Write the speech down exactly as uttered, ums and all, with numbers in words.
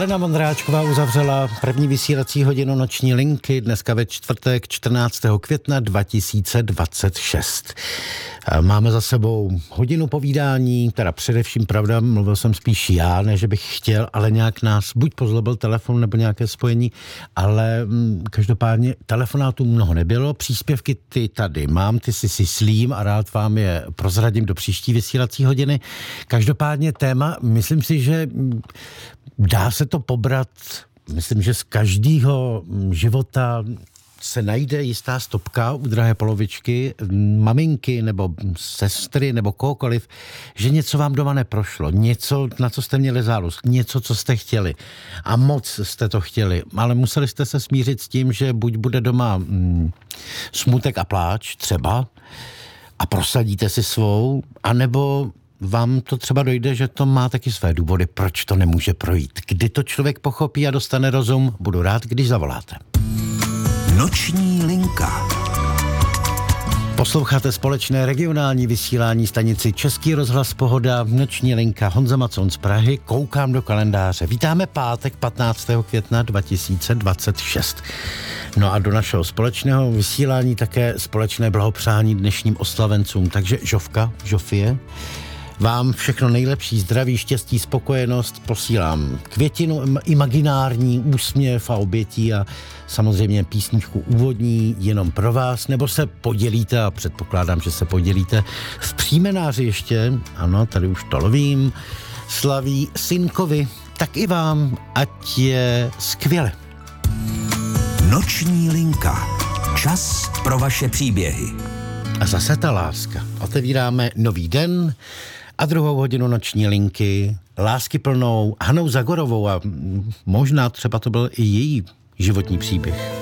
Helena Vondráčková uzavřela první vysílací hodinu Noční linky dneska ve čtvrtek čtrnáctého května dva tisíce dvacet šest. Máme za sebou hodinu povídání, teda především pravda, mluvil jsem spíš já, ne že bych chtěl, ale nějak nás buď pozlobil telefon nebo nějaké spojení, ale hm, každopádně telefonátů mnoho nebylo, příspěvky ty tady mám, ty si si slím a rád vám je prozradím do příští vysílací hodiny. Každopádně téma, myslím si, že dá se to pobrat, myslím, že z každého života se najde jistá stopka u drahé polovičky, maminky nebo sestry nebo kohokoliv, že něco vám doma neprošlo, něco, na co jste měli zálusk, něco, co jste chtěli a moc jste to chtěli, ale museli jste se smířit s tím, že buď bude doma hm, smutek a pláč třeba a prosadíte si svou, anebo vám to třeba dojde, že to má taky své důvody, proč to nemůže projít. Kdy to člověk pochopí a dostane rozum, budu rád, když zavoláte. Noční linka. Posloucháte společné regionální vysílání stanici Český rozhlas Pohoda, Noční linka, Honza Macon z Prahy, koukám do kalendáře. Vítáme pátek patnáctého května dva tisíce dvacet šest. No a do našeho společného vysílání také společné blahopřání dnešním oslavencům. Takže Žofka, Žofie, vám všechno nejlepší, zdraví, štěstí, spokojenost, posílám květinu imaginární, úsměv a obětí a samozřejmě písničku úvodní jenom pro vás, nebo se podělíte, a předpokládám, že se podělíte, v příjmenáři ještě, ano, tady už to lovím, slaví synkovi, tak i vám, ať je skvěle. Noční linka. Čas pro vaše příběhy. A zase ta láska. Otevíráme nový den a druhou hodinu Noční linky láskyplnou Hanou Zagorovou a možná třeba to byl i její životní příběh.